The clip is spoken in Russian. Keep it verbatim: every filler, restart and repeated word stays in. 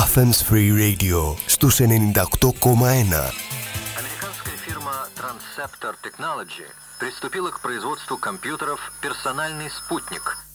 Athens Free Radio στους ενενήντα οκτώ κόμμα ένα. Американская фирма Transceptor Technology приступила к производству компьютеров «Персональный спутник»,